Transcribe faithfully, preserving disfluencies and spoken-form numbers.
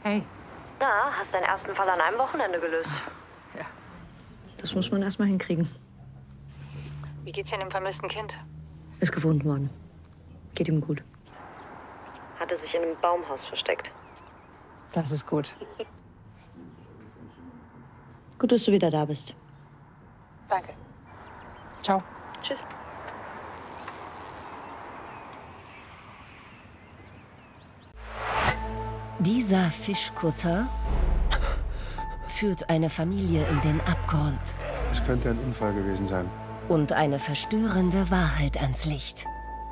Hey. Na, hast deinen ersten Fall an einem Wochenende gelöst. Ja. Das muss man erst mal hinkriegen. Wie geht's denn dem vermissten Kind? Ist gefunden worden. Geht ihm gut. Hatte sich in einem Baumhaus versteckt. Das ist gut. Gut, dass du wieder da bist. Danke. Ciao. Tschüss. Dieser Fischkutter führt eine Familie in den Abgrund Es könnte ein Unfall gewesen sein. und eine verstörende Wahrheit ans Licht.